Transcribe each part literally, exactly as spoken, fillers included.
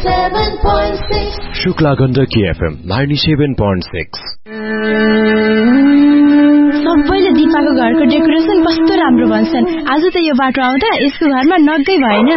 seven point six. Shukla Gandaki F M ninety-seven point six. सबैले दिपाको घरको decoration कस्तो राम्रो भन्छन्। आज त यो बाटो आउँदा यसको घरमा नगै भएन।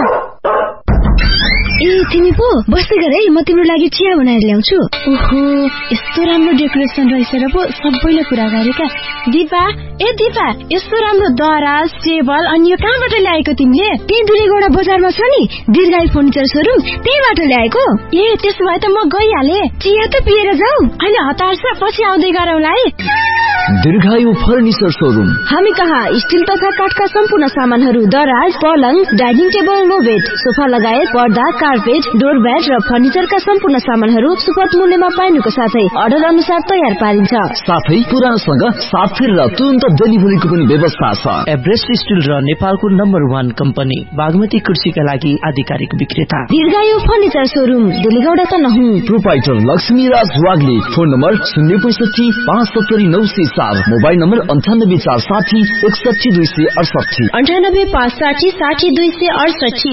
ए तिमी पो बस्दै गर है, म तिम्रो लागि चिया बनाएर ल्याउँछु। ओहो, यस्तो राम्रो डेकोरेसन रहेछ र पो सबैले कुरा गरेका। दिपा, ए दिपा, यस्तो राम्रो दराज, टेबल अनि यो कहाँबाट ल्याएको तिमीले? त्यही दुलेगौडा बजारमा छ नि दीर्घायु फर्निचर सोरुम, त्यहीबाट ल्याएको। ए त्यसो भए त म गइहाले। चिया त पिएर जाऊ। हैन हतार छ, पछि आउँदै गरौँला है। दीर्घायु फर्निचर सोरुम। हामी कहाँ स्टिल तथा काठका सम्पूर्ण सामानहरू, दराज, पलङ, डाइनिङ टेबल, मोबेड, सोफा लगायत पर्दा, कार्पेट, डोरम्याट र फर्निचरका सम्पूर्ण सामानहरू सुपथ मूल्यमा पाइनुको साथै अर्डर अनुसार तयार पारिन्छ। साथै पुरानोसँग साथ फेर र तुरन्त डेलिभरीको पनि व्यवस्था छ। एभरेस्ट स्टिल र नेपालको नम्बर वान कम्पनी बागमती कुर्सीका लागि आधिकारिक विक्रेता दीर्घायु फर्निचर सोरुम, दुलेगौडा त नहुँ। प्रोपाइटर लक्ष्मी राज वाग्ले। फोन नम्बर शून्य पैंसठी पाँच सत्तरी नौ सय चार, मोबाइल नम्बर अन्ठानब्बे चार साठी एकसठी दुई सय अडसठी अन्ठानब्बे पाँच साठी साठी दुई सय अडसठी।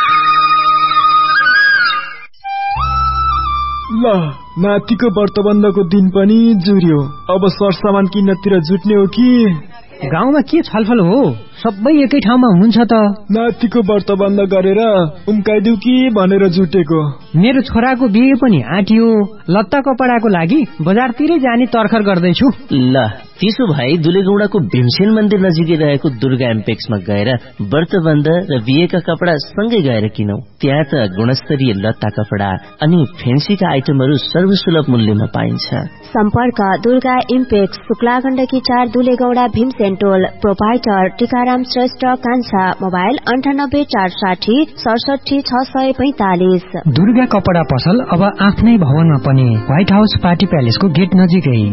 ल नातिको व्रतबन्धको दिन पनि जुर्यो। अब सरसामान किन्नतिर जुट्ने हो कि? गाउँमा के छलफल हो? सबै एकै ठाउँमा हुन्छ त। नातिको व्रतबन्ध गरेर उम्काइदिउ कि भनेर जुटेको। मेरो छोराको बिहे पनि आँटियो, लत्ता कपडाको लागि बजारतिरै जाने तर्खर गर्दैछु। ल त्यसो भए दुलेगौडाको भीमसेन मन्दिर नजिकै रहेको दुर्गा एम्पेक्समा गएर व्रतबन्ध र बिहेका कपडा सँगै गएर किनौ। त्यहाँ त गुणस्तरीय लत्ता कपडा अनि फेन्सीका आइटमहरू सर्वसुलभ मूल्यमा पाइन्छ। सम्पर्क दुर्गा इम्पेक्स, शुक्ला गण्डकी चार, दुलेगौडा, भीमसेन टोल। प्रोपाइटर टीकाराम श्रेष्ठ कान्छा। मोबाइल अन्ठानब्बे चार साठी सडसठी छ सय पैंतालिस। दुर्गा कपडा पसल अब आफ्नै भवनमा पनि, व्हाइट हाउस पार्टी प्यालेसको गेट नजिकै।